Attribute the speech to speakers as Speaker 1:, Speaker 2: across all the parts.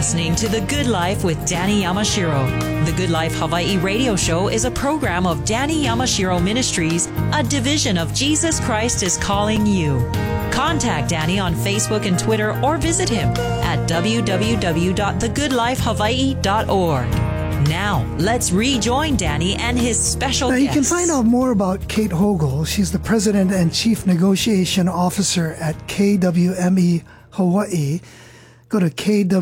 Speaker 1: listening to The Good Life with Danny Yamashiro. The Good Life Hawaii radio show is a program of Danny Yamashiro Ministries, a division of Jesus Christ is Calling You. Contact Danny on Facebook and Twitter or visit him at www.thegoodlifehawaii.org. Now, let's rejoin Danny and his special guest.
Speaker 2: You can find out more about Kate Hogle. She's the President and Chief Negotiation Officer at KWME Hawaii. Go to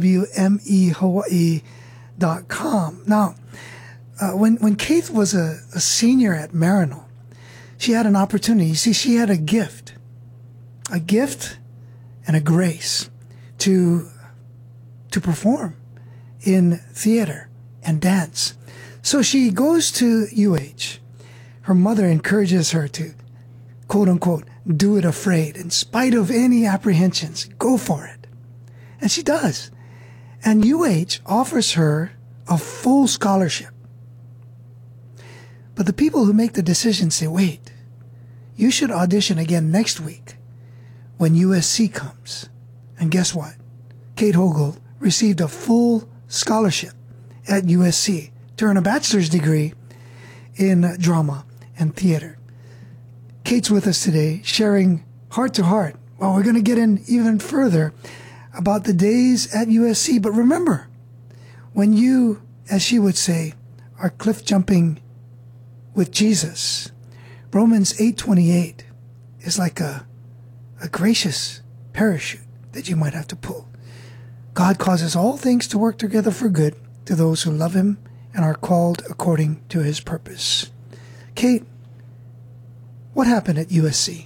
Speaker 2: kwmehawaii.com. Now, when Kate was a senior at Maryknoll, she had an opportunity. You see, she had a gift and a grace to perform in theater and dance. So she goes to UH. Her mother encourages her to, quote unquote, do it afraid. In spite of any apprehensions, go for it. And she does. And UH offers her a full scholarship. But the people who make the decision say, wait, you should audition again next week when USC comes. And guess what? Kate Hogle received a full scholarship at USC to earn a bachelor's degree in drama and theater. Kate's with us today, sharing heart to heart. Well, we're going to get in even further about the days at USC. But remember, when you, as she would say, are cliff jumping with Jesus, Romans 8:28 is like a gracious parachute that you might have to pull. God causes all things to work together for good to those who love him and are called according to his purpose. Kate, what happened at USC?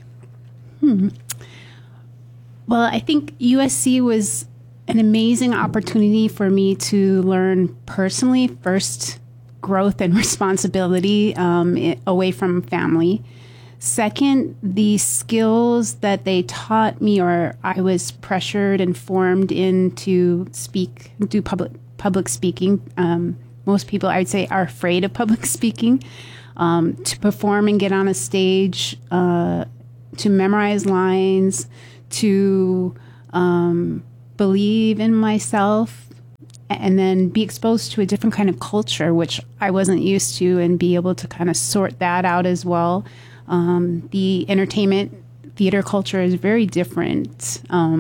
Speaker 3: Well, I think USC was an amazing opportunity for me to learn personally, first, growth and responsibility away from family. Second, the skills that they taught me, or I was pressured and formed in to do public speaking. Most people, I would say, are afraid of public speaking. To perform and get on a stage, to memorize lines, to believe in myself, and then be exposed to a different kind of culture, which I wasn't used to, and be able to kind of sort that out as well. The entertainment theater culture is very different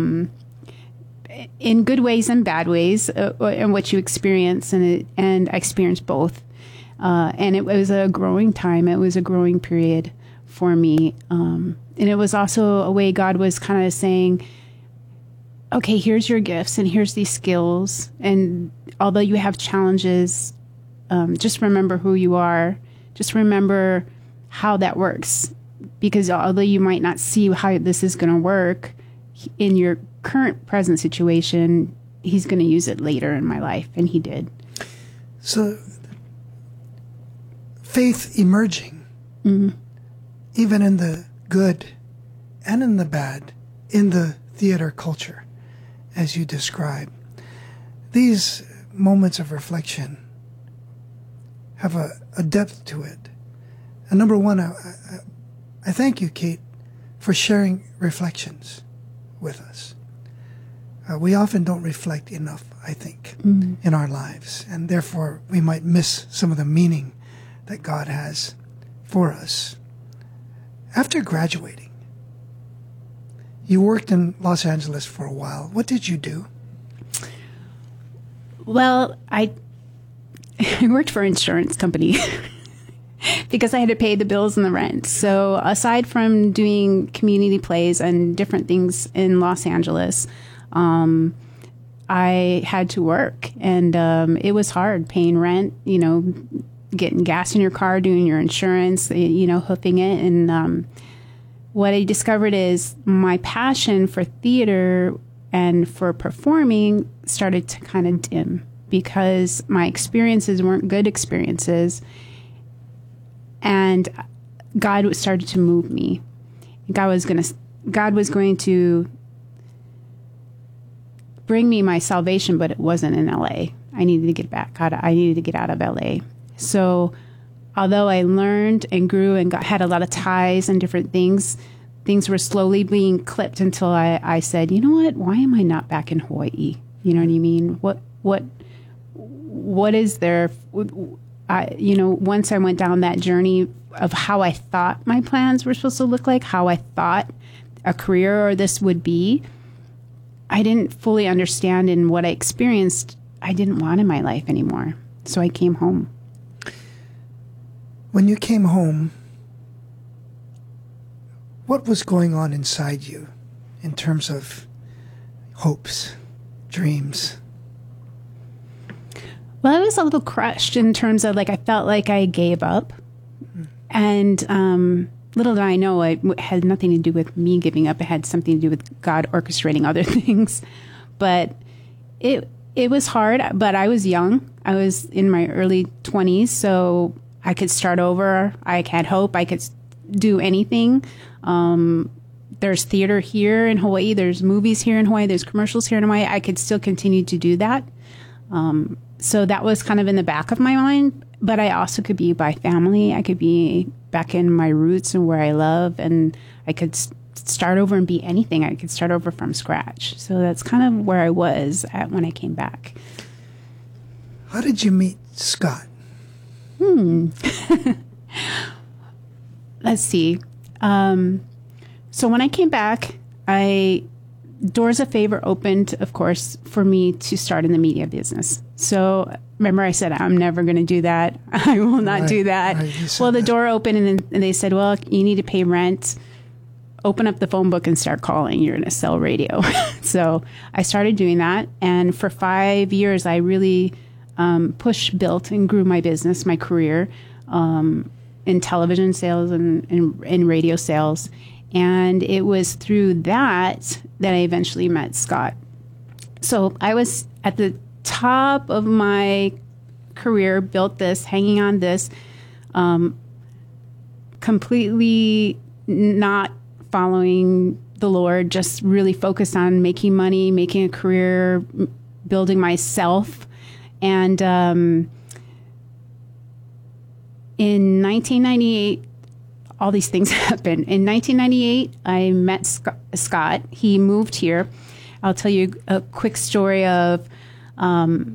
Speaker 3: in good ways and bad ways, and what you experience, and I experienced both. And it was a growing time. It was a growing period for me. And it was also a way God was kind of saying, okay, here's your gifts and here's these skills. And although you have challenges, just remember who you are. Just remember how that works. Because although you might not see how this is going to work in your current present situation, he's going to use it later in my life. And he did.
Speaker 2: So faith emerging, even in the good and in the bad, in the theater culture, as you describe. These moments of reflection have a depth to it. And number one, I thank you, Kate, for sharing reflections with us. We often don't reflect enough, I think, in our lives, and therefore we might miss some of the meaning that God has for us. After graduating, you worked in Los Angeles for a while. What did you do?
Speaker 3: Well, I worked for an insurance company because I had to pay the bills and the rent. So aside from doing community plays and different things in Los Angeles, I had to work, and it was hard paying rent, getting gas in your car, doing your insurance, hoofing it. And what I discovered is my passion for theater and for performing started to kind of dim because my experiences weren't good experiences. And God started to move me. God was going to bring me my salvation, but it wasn't in LA. I needed to get back. I needed to get out of LA. So although I learned and grew and had a lot of ties and different things were slowly being clipped until I said, you know what? Why am I not back in Hawaii? You know what I mean? What what is there? Once I went down that journey of how I thought my plans were supposed to look like, how I thought a career or this would be, I didn't fully understand, and what I experienced, I didn't want in my life anymore. So I came home.
Speaker 2: When you came home, what was going on inside you in terms of hopes, dreams?
Speaker 3: Well, I was a little crushed in terms of, like, I felt like I gave up. And little did I know, it had nothing to do with me giving up. It had something to do with God orchestrating other things. But it was hard, but I was young. I was in my early 20s, so I could start over. I had hope. I could do anything. There's theater here in Hawaii. There's movies here in Hawaii. There's commercials here in Hawaii. I could still continue to do that. So that was kind of in the back of my mind. But I also could be by family. I could be back in my roots and where I love. And I could start over and be anything. I could start over from scratch. So that's kind of where I was at when I came back.
Speaker 2: How did you meet Scott?
Speaker 3: Let's see. So when I came back, doors of favor opened, of course, for me to start in the media business. So remember I said, I'm never going to do that. I will not do that. Well, the door opened and they said, well, you need to pay rent. Open up the phone book and start calling. You're going to sell radio. So I started doing that. And for 5 years, I really built and grew my business, my career in television sales and in radio sales. And it was through that I eventually met Scott. So I was at the top of my career, built this, hanging on this, completely not following the Lord, just really focused on making money, making a career, building myself. And in 1998, all these things happened. In 1998, I met Scott. He moved here. I'll tell you a quick story of